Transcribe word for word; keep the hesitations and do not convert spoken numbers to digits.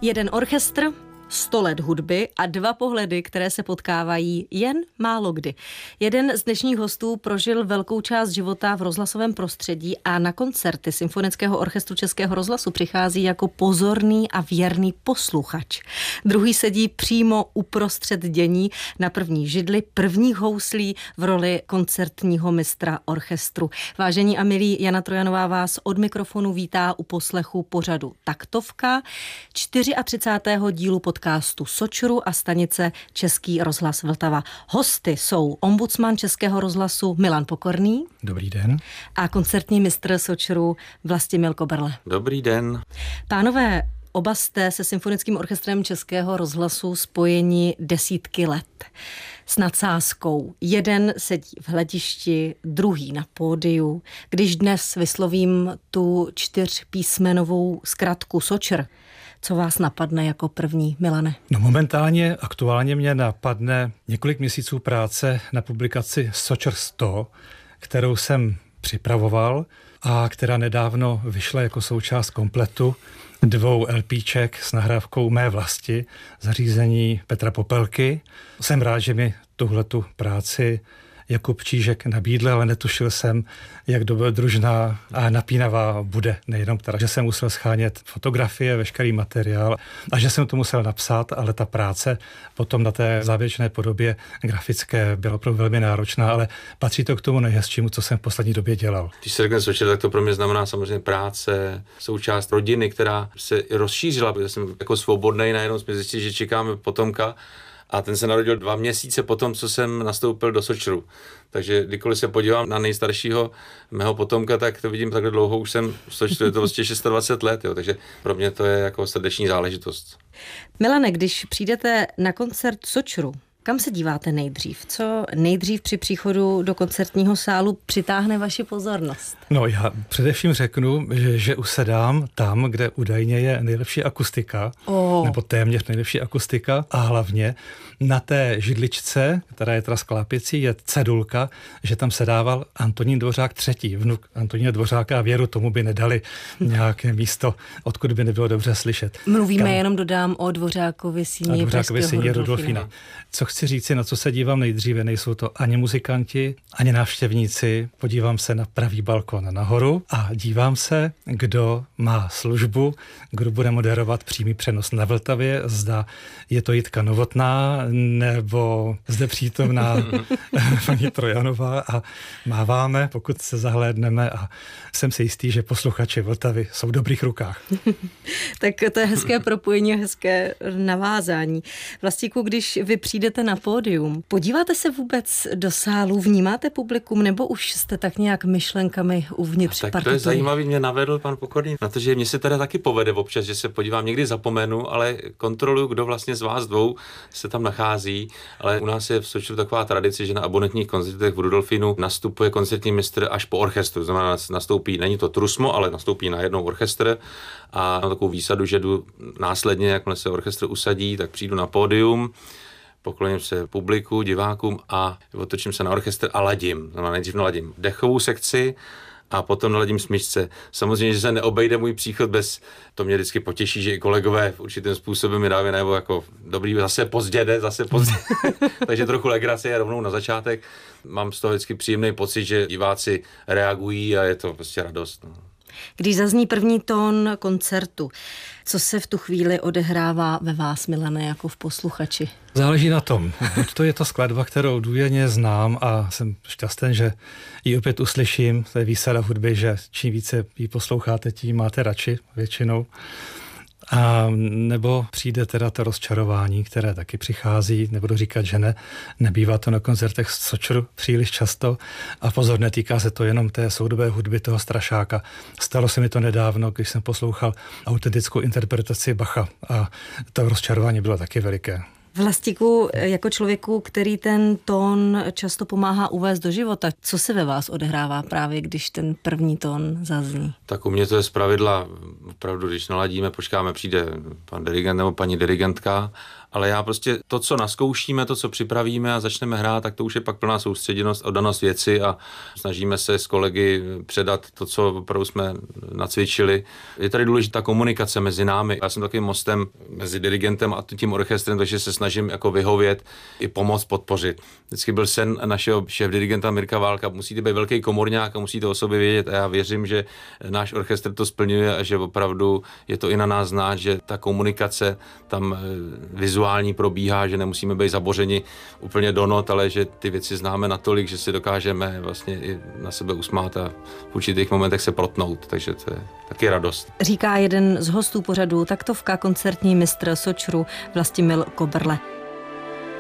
Jeden orchestr, sto let hudby a dva pohledy, které se potkávají jen málo kdy. Jeden z dnešních hostů prožil velkou část života v rozhlasovém prostředí a na koncerty Symfonického orchestru Českého rozhlasu přichází jako pozorný a věrný posluchač. Druhý sedí přímo uprostřed dění na první židli prvních houslí v roli koncertního mistra orchestru. Vážení a milí, Jana Trojanová vás od mikrofonu vítá u poslechu pořadu Taktovka, třicátého čtvrtého dílu podcastu Sočru a stanice Český rozhlas Vltava. Hosty jsou ombudsman Českého rozhlasu Milan Pokorný. Dobrý den. A koncertní mistr Sočru Vlastimil Koberle. Dobrý den. Pánové, oba jste se Symfonickým orchestrem Českého rozhlasu spojeni desítky let. S nadsázkou. Jeden sedí v hledišti, druhý na pódiu. Když dnes vyslovím tu čtyřpísmenovou zkratku Sočr, co vás napadne jako první, Milane? No momentálně, aktuálně mě napadne několik měsíců práce na publikaci Sočr sto, kterou jsem připravoval a která nedávno vyšla jako součást kompletu dvou LPček s nahrávkou Mé vlasti, zařízení Petra Popelky. Jsem rád, že mi tuhletu práci Jakub Čížek nabídl, ale netušil jsem, jak dobrodružná a napínavá bude. Nejenom teda, že jsem musel schánět fotografie, veškerý materiál a že jsem to musel napsat, ale ta práce potom na té závěrečné podobě grafické byla opravdu velmi náročná, ale patří to k tomu nejhezčímu, co jsem v poslední době dělal. Když se řekne Sočr, tak to pro mě znamená samozřejmě práce, součást rodiny, která se rozšířila, protože jsem jako svobodnej, najednou jsme zjistili, že čekáme potomka. A ten se narodil dva měsíce potom, co jsem nastoupil do Sočru. Takže kdykoliv se podívám na nejstaršího mého potomka, tak to vidím takhle dlouho, už jsem v Sočru, je to vlastně dvacet šest let, jo. Takže pro mě to je jako srdeční záležitost. Milane, když přijdete na koncert Sočru, kam se díváte nejdřív? Co nejdřív při příchodu do koncertního sálu přitáhne vaši pozornost? No já především řeknu, že, že usedám tam, kde údajně je nejlepší akustika, oh. nebo téměř nejlepší akustika a hlavně na té židličce, která je teda sklápěcí, je cedulka, že tam sedával Antonín Dvořák třetí, vnuk Antonína Dvořáka a věru tomu by nedali nějaké místo, odkud by nebylo dobře slyšet. Mluvíme Kam... jenom, dodám, o Dvořákovi syni Dvořákovi syni Rudolfína. Co chci říci, na co se dívám nejdříve, nejsou to ani muzikanti, ani návštěvníci. Podívám se na pravý balkon nahoru a dívám se, kdo má službu, kdo bude moderovat přímý přenos na Vltavě. Zda je to Jitka Novotná nebo zde přítomná paní Trojanová a máváme, pokud se zahlédneme a jsem si jistý, že posluchači Vltavy jsou v dobrých rukách. Tak to je hezké propojení, hezké navázání. Vlastíku, když vy přijdete na pódium, podíváte se vůbec do sálu, vnímáte publikum, nebo už jste tak nějak myšlenkami uvnitř tak partitury? To je zajímavý, mě navedl pan Pokorný na to, že mě se teda taky povede občas, že se podívám, někdy zapomenu, ale kontroluju, kdo vlastně z vás dvou se tam nachází, ale u nás je v Sočru taková tradice, že na abonentních koncertech v Rudolfínu nastupuje koncertní mistr až po orchestru, znamená nastoupí, není to trusmo, ale nastoupí na jednou orchestr a mám takovou výsadu, že jdu následně, jakmile se orchestr usadí, tak přijdu na pódium, pokloním se publiku, divákům a otočím se na orchestr a ladím. Znamená, nejdřív naladím dechovou sekci a potom naladím smyčce. Samozřejmě, že se neobejde můj příchod bez, to mě vždycky potěší, že i kolegové v určitým způsobem mi dávají nebo jako dobrý, zase pozdě jde, zase pozdě. Takže trochu legrace je rovnou na začátek. Mám z toho vždycky příjemný pocit, že diváci reagují a je to prostě radost. No. Když zazní první tón koncertu, co se v tu chvíli odehrává ve vás, Milane, jako v posluchači? Záleží na tom. Buď to je to skladba, kterou důvěrně znám a jsem šťastný, že ji opět uslyším. To je výsada v hudbě, že čím více ji posloucháte, tím máte radši většinou. A nebo přijde teda to rozčarování, které taky přichází, nebudu říkat, že ne, nebývá to na koncertech z Sočru příliš často a pozor, netýká se to jenom té soudobé hudby toho strašáka. Stalo se mi to nedávno, když jsem poslouchal autentickou interpretaci Bacha a to rozčarování bylo taky veliké. Vlastíku, jako člověku, který ten tón často pomáhá uvést do života, co se ve vás odehrává právě, když ten první tón zazní? Tak u mě to je zpravidla, opravdu, když naladíme, počkáme, přijde pan dirigent nebo paní dirigentka ale já prostě to, co naskoušíme, to, co připravíme a začneme hrát, tak to už je pak plná soustředěnost, oddanost věci a snažíme se s kolegy předat to, co opravdu jsme nacvičili. Je tady důležitá komunikace mezi námi. Já jsem takovým mostem mezi dirigentem a tím orchestrem, takže se snažím jako vyhovět i pomoct, podpořit. Vždycky byl sen našeho šéfdirigenta Mirka Válka, musíte být velký komorňák a musíte o sobě vědět a já věřím, že náš orchestr to splňuje a že opravdu je to i na nás znát, že ta komunikace tam vizuální probíhá, že nemusíme být zabořeni úplně do not, ale že ty věci známe natolik, že si dokážeme vlastně i na sebe usmát a v určitých momentech se protnout, takže to je taky radost. Říká jeden z hostů pořadu Taktovka, koncertní mistr Sočru Vlastimil Koberle.